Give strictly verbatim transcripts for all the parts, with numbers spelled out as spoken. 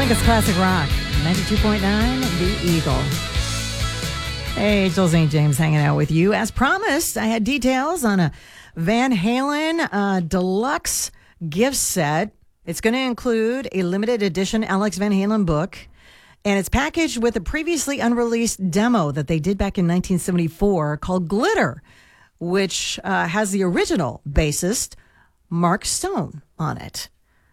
Lincoln's Classic Rock, ninety-two point nine, The Eagle. Hey, Joel Saint James hanging out with you. As promised, I had details on a Van Halen uh, deluxe gift set. It's going to include a limited edition Alex Van Halen book, and it's packaged with a previously unreleased demo that they did back in nineteen seventy-four called Glitter, which uh, has the original bassist, Mark Stone, on it.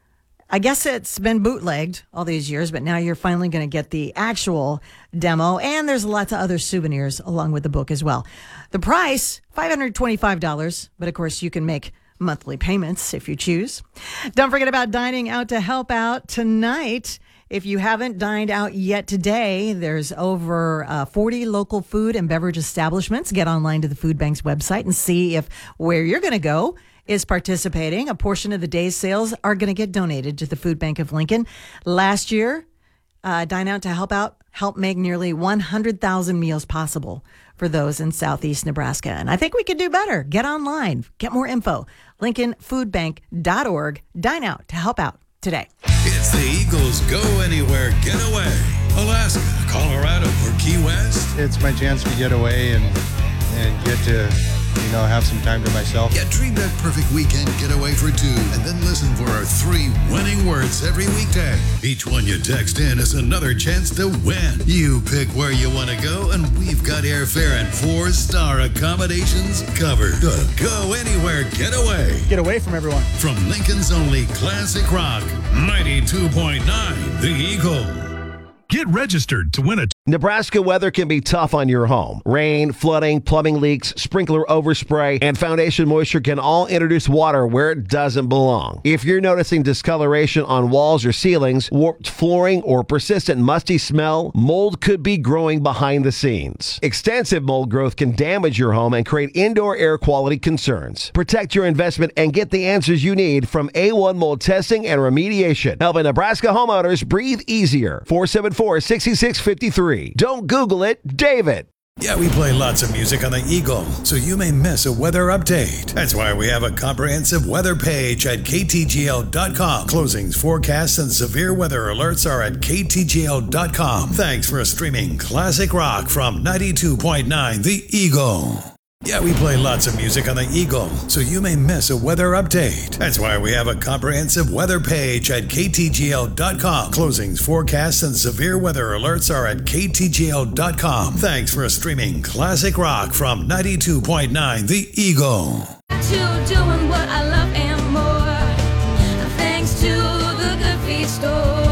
I guess it's been bootlegged all these years, but now you're finally going to get the actual demo, and there's lots of other souvenirs along with the book as well. The price, five hundred twenty-five dollars, but of course you can make monthly payments if you choose. Don't forget about dining out to help out tonight. If you haven't dined out yet today, there's over uh, forty local food and beverage establishments. Get online to the Food Bank's website and see if where you're going to go is participating. A portion of the day's sales are going to get donated to the Food Bank of Lincoln. Last year, uh, Dine Out to Help Out helped make nearly one hundred thousand meals possible for those in southeast Nebraska. And I think we could do better. Get online. Get more info. Lincoln Food Bank dot org. Dine Out to Help Out today. It's the Eagles Go Anywhere Getaway. Alaska, Colorado, or Key West. It's my chance to get away and, and get to, you know, have some time to myself. Yeah, dream that perfect weekend getaway for two, and then listen for our three winning words every weekday. Each one you text in is another chance to win. You pick where you want to go, and we've got airfare and four-star accommodations covered. The Go Anywhere Getaway. Get away from everyone. From Lincoln's only classic rock, ninety-two point nine, The Eagle. Get registered to win a... Nebraska weather can be tough on your home. Rain, flooding, plumbing leaks, sprinkler overspray, and foundation moisture can all introduce water where it doesn't belong. If you're noticing discoloration on walls or ceilings, warped flooring, or persistent musty smell, mold could be growing behind the scenes. Extensive mold growth can damage your home and create indoor air quality concerns. Protect your investment and get the answers you need from A one Mold Testing and Remediation, helping Nebraska homeowners breathe easier. four seven four, six six five three. Don't Google it, David. Yeah, we play lots of music on the Eagle, so you may miss a weather update. That's why we have a comprehensive weather page at K T G L dot com. Closings, forecasts, and severe weather alerts are at K T G L dot com. Thanks for streaming classic rock from ninety-two point nine The Eagle. Yeah, we play lots of music on the Eagle, so you may miss a weather update. That's why we have a comprehensive weather page at K T G L dot com. Closings, forecasts, and severe weather alerts are at K T G L dot com. Thanks for streaming classic rock from ninety-two point nine The Eagle. To doing what I love and more, thanks to the Good Feet store.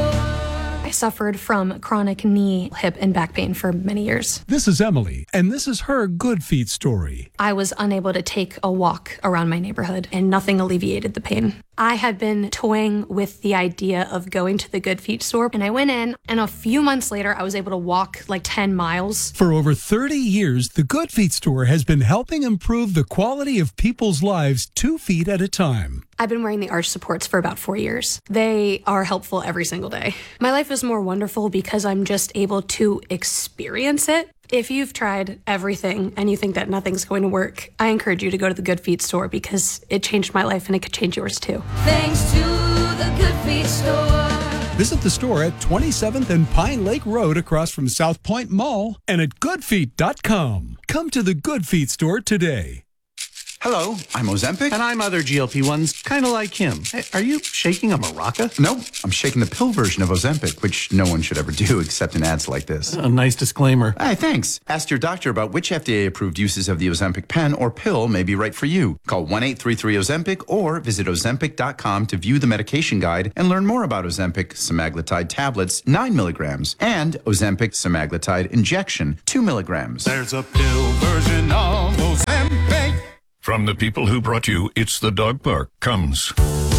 I suffered from chronic knee, hip, and back pain for many years. This is Emily, and this is her Good Feet story. I was unable to take a walk around my neighborhood, and nothing alleviated the pain. I had been toying with the idea of going to the Good Feet store, and I went in, and a few months later, I was able to walk like ten miles. For over thirty years, the Good Feet store has been helping improve the quality of people's lives two feet at a time. I've been wearing the arch supports for about four years. They are helpful every single day. My life is more wonderful because I'm just able to experience it. If you've tried everything and you think that nothing's going to work, I encourage you to go to the Good Feet store because it changed my life and it could change yours too. Thanks to the Good Feet store. Visit the store at twenty-seventh and Pine Lake Road across from South Point Mall and at good feet dot com. Come to the Good Feet store today. Hello, I'm Ozempic. And I'm other G L P ones, kind of like him. Hey, are you shaking a maraca? Nope, I'm shaking the pill version of Ozempic, which no one should ever do except in ads like this. A nice disclaimer. Hey, thanks. Ask your doctor about which F D A-approved uses of the Ozempic pen or pill may be right for you. Call one eight three three Ozempic or visit ozempic dot com to view the medication guide and learn more about Ozempic semaglutide tablets, nine milligrams, and Ozempic semaglutide injection, two milligrams. There's a pill version of Ozempic. From the people who brought you It's the Dog Park comes